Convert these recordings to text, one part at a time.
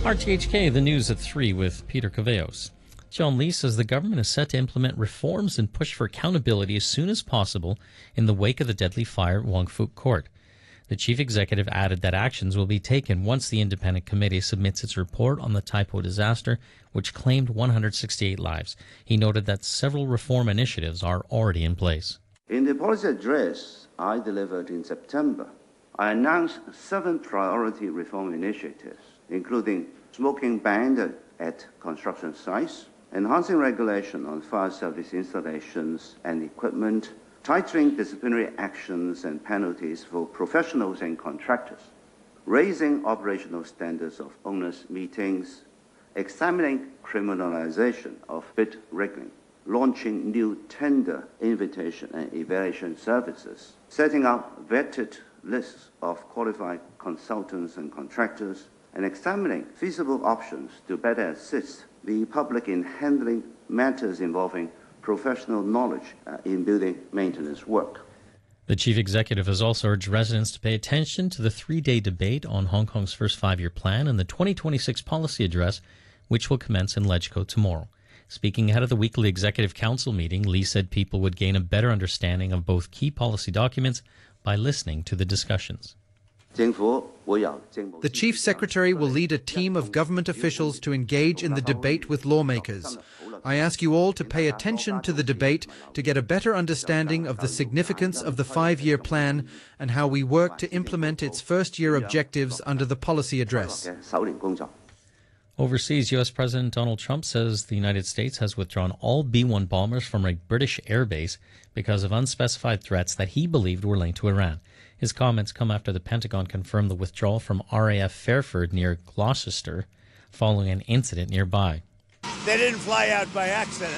RTHK, the news at 3 with Peter Caveos. John Lee says the government is set to implement reforms and push for accountability as soon as possible in the wake of the deadly fire at Wong Fuk Court. The chief executive added that actions will be taken once the independent committee submits its report on the Tai Po disaster, which claimed 168 lives. He noted that several reform initiatives are already in place. In the policy address I delivered in September, I announced 7 priority reform initiatives, including smoking ban at construction sites, enhancing regulation on fire service installations and equipment, tightening disciplinary actions and penalties for professionals and contractors, raising operational standards of owners' meetings, examining criminalization of bid rigging, launching new tender invitation and evaluation services, setting up vetted lists of qualified consultants and contractors, and examining feasible options to better assist the public in handling matters involving professional knowledge in building maintenance work. The chief executive has also urged residents to pay attention to the 3-day debate on Hong Kong's first 5-year plan and the 2026 policy address, which will commence in LegCo tomorrow. Speaking ahead of the weekly executive council meeting, Lee said people would gain a better understanding of both key policy documents by listening to the discussions. The Chief Secretary will lead a team of government officials to engage in the debate with lawmakers. I ask you all to pay attention to the debate to get a better understanding of the significance of the 5-year plan and how we work to implement its first-year objectives under the policy address. Overseas, U.S. President Donald Trump says the United States has withdrawn all B-1 bombers from a British airbase because of unspecified threats that he believed were linked to Iran. His comments come after the Pentagon confirmed the withdrawal from RAF Fairford near Gloucester following an incident nearby. They didn't fly out by accident.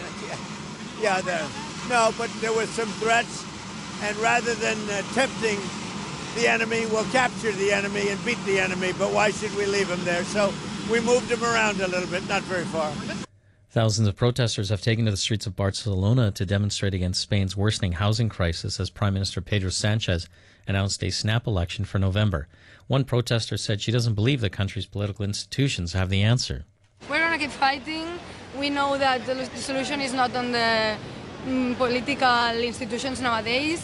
No, but there were some threats, and rather than tempting the enemy, we'll capture the enemy and beat the enemy, but why should we leave him there? So we moved him around a little bit, not very far. Thousands of protesters have taken to the streets of Barcelona to demonstrate against Spain's worsening housing crisis as Prime Minister Pedro Sanchez announced a snap election for November. One protester said she doesn't believe the country's political institutions have the answer. We're going to keep fighting. We know that the solution is not on the political institutions nowadays.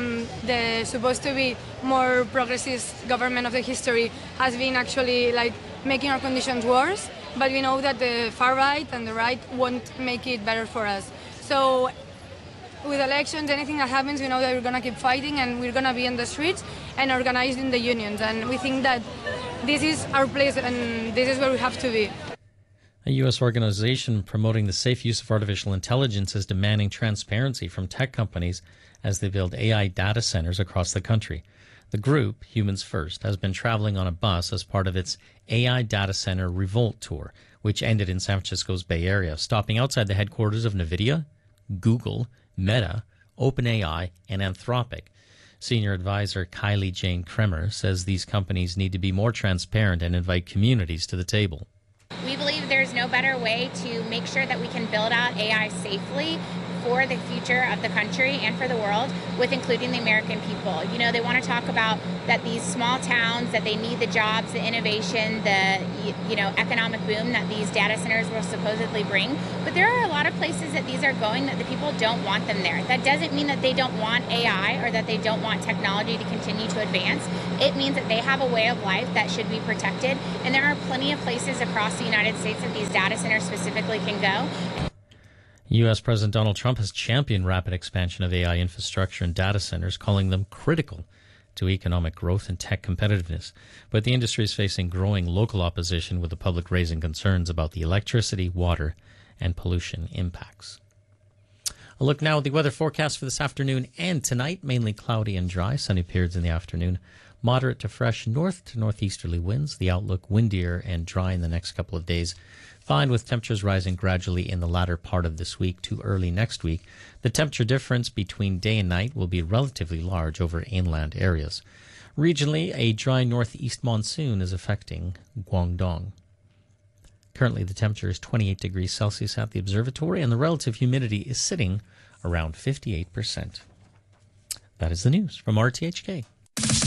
The supposed to be more progressive government of the history has been actually making our conditions worse, but we know that the far right and the right won't make it better for us. So with elections, anything that happens, we know that we're going to keep fighting and we're going to be in the streets and organized in the unions. And we think that this is our place and this is where we have to be. A U.S. organization promoting the safe use of artificial intelligence is demanding transparency from tech companies as they build AI data centers across the country. The group, Humans First, has been traveling on a bus as part of its AI Data Center Revolt tour, which ended in San Francisco's Bay Area, stopping outside the headquarters of NVIDIA, Google, Meta, OpenAI, and Anthropic. Senior advisor Kylie Jane Kremer says these companies need to be more transparent and invite communities to the table. We believe there's no better way to make sure that we can build out AI safely for the future of the country and for the world, with including the American people. You know, they want to talk about that these small towns, that they need the jobs, the innovation, the economic boom that these data centers will supposedly bring. But there are a lot of places that these are going that the people don't want them there. That doesn't mean that they don't want AI or that they don't want technology to continue to advance. It means that they have a way of life that should be protected. And there are plenty of places across the United States that these data centers specifically can go. U.S. President Donald Trump has championed rapid expansion of AI infrastructure and data centers, calling them critical to economic growth and tech competitiveness. But the industry is facing growing local opposition, with the public raising concerns about the electricity, water, and pollution impacts. A look now at the weather forecast for this afternoon and tonight. Mainly cloudy and dry, sunny periods in the afternoon. Moderate to fresh north to northeasterly winds. The outlook windier and dry in the next couple of days. Fine, with temperatures rising gradually in the latter part of this week to early next week. The temperature difference between day and night will be relatively large over inland areas. Regionally, a dry northeast monsoon is affecting Guangdong. Currently, the temperature is 28 degrees Celsius at the observatory, and the relative humidity is sitting around 58%. That is the news from RTHK.